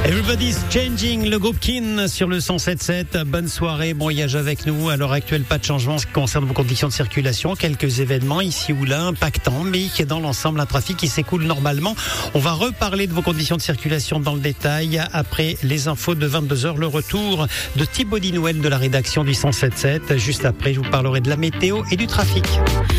Everybody's Changing, le groupe Kin sur le 107.7. Bonne soirée, bon voyage avec nous. À l'heure actuelle, pas de changement en ce qui concerne vos conditions de circulation. Quelques événements ici ou là impactants, mais dans l'ensemble, un trafic qui s'écoule normalement. On va reparler de vos conditions de circulation dans le détail après les infos de 22h. Le retour de Thibaut Dinouel de la rédaction du 107.7. Juste après, je vous parlerai de la météo et du trafic.